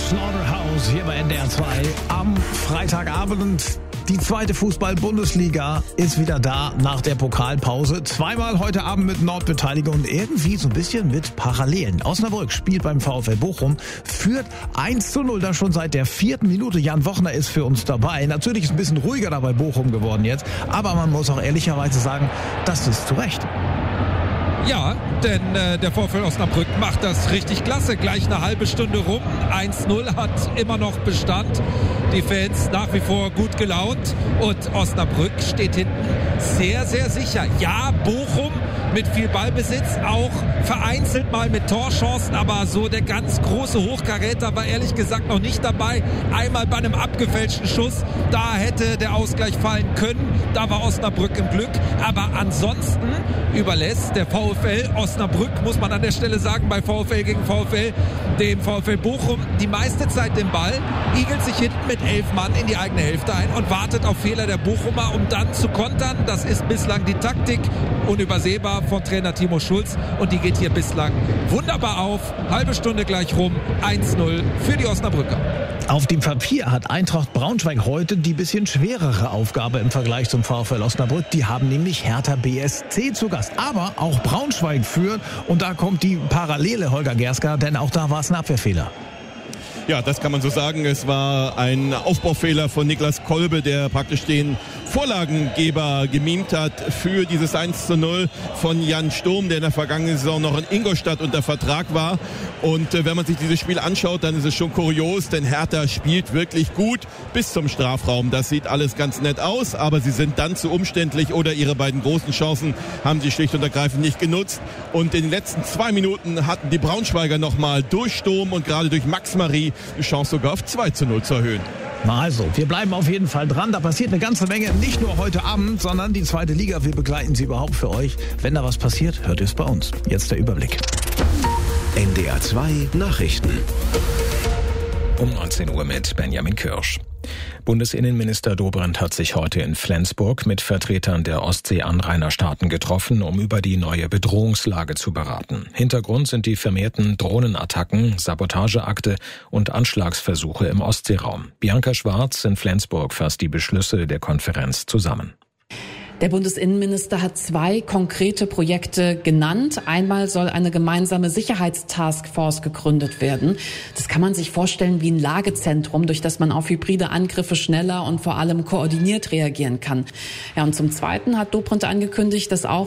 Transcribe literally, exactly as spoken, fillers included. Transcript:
Slaughterhouse hier bei N D R zwei am Freitagabend. Die zweite Fußball-Bundesliga ist wieder da nach der Pokalpause. Zweimal heute Abend mit Nordbeteiligung und irgendwie so ein bisschen mit Parallelen. Osnabrück spielt beim VfL Bochum, führt eins zu null, da schon seit der vierten Minute. Jan Wochner ist für uns dabei. Natürlich ist ein bisschen ruhiger da bei Bochum geworden jetzt, aber man muss auch ehrlicherweise sagen, das ist zu Recht. Ja, denn äh, der VfL Osnabrück macht das richtig klasse. Gleich eine halbe Stunde rum. eins null hat immer noch Bestand. Die Fans nach wie vor gut gelaunt. Und Osnabrück steht hinten sehr, sehr sicher. Ja, Bochum mit viel Ballbesitz, auch vereinzelt mal mit Torchancen. Aber so der ganz große Hochkaräter war ehrlich gesagt noch nicht dabei. Einmal bei einem abgefälschten Schuss. Da hätte der Ausgleich fallen können. Da war Osnabrück im Glück. Aber ansonsten überlässt der VfL Osnabrück, muss man an der Stelle sagen, bei VfL gegen VfL, dem VfL Bochum, die meiste Zeit den Ball, igelt sich hinten mit elf Mann in die eigene Hälfte ein und wartet auf Fehler der Bochumer, um dann zu kontern. Das ist bislang die Taktik, unübersehbar von Trainer Timo Schulz, und die geht hier bislang wunderbar auf. Halbe Stunde gleich rum, eins null für die Osnabrücker. Auf dem Papier hat Eintracht Braunschweig heute die bisschen schwerere Aufgabe im Vergleich zum VfL Osnabrück. Die haben nämlich Hertha B S C zu Gast. Aber auch Braunschweig führt, und da kommt die Parallele, Holger Gerska, denn auch da war es ein Abwehrfehler. Ja, das kann man so sagen. Es war ein Aufbaufehler von Niklas Kolbe, der praktisch den Vorlagengeber gemimt hat für dieses eins zu null von Jan Sturm, der in der vergangenen Saison noch in Ingolstadt unter Vertrag war. Und äh, wenn man sich dieses Spiel anschaut, dann ist es schon kurios, denn Hertha spielt wirklich gut bis zum Strafraum. Das sieht alles ganz nett aus, aber sie sind dann zu umständlich oder ihre beiden großen Chancen haben sie schlicht und ergreifend nicht genutzt. Und in den letzten zwei Minuten hatten die Braunschweiger nochmal durch Sturm und gerade durch Max Marie die Chance sogar auf zwei zu null zu erhöhen. Also, wir bleiben auf jeden Fall dran. Da passiert eine ganze Menge, nicht nur heute Abend, sondern die zweite Liga. Wir begleiten sie überhaupt für euch. Wenn da was passiert, hört ihr es bei uns. Jetzt der Überblick. N D R zwei Nachrichten. Um neunzehn Uhr mit Benjamin Kirsch. Bundesinnenminister Dobrindt hat sich heute in Flensburg mit Vertretern der Ostsee-Anrainerstaaten getroffen, um über die neue Bedrohungslage zu beraten. Hintergrund sind die vermehrten Drohnenattacken, Sabotageakte und Anschlagsversuche im Ostseeraum. Bianca Schwarz in Flensburg fasst die Beschlüsse der Konferenz zusammen. Der Bundesinnenminister hat zwei konkrete Projekte genannt. Einmal soll eine gemeinsame Sicherheitstaskforce gegründet werden. Das kann man sich vorstellen wie ein Lagezentrum, durch das man auf hybride Angriffe schneller und vor allem koordiniert reagieren kann. Ja, und zum Zweiten hat Dobrindt angekündigt, dass auch